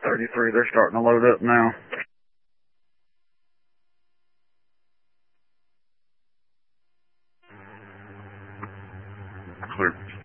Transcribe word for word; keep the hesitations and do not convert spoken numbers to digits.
thirty-three, they're starting to load up now. Clear.